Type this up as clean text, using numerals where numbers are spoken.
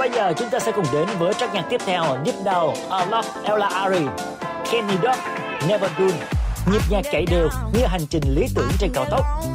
bây giờ chúng ta sẽ cùng đến với track nhạc tiếp theo, nhịp đầu Alok Ella Ari, Kenny Dog, Never Done. Nhịp nhạc chạy đều như hành trình lý tưởng trên cao tốc.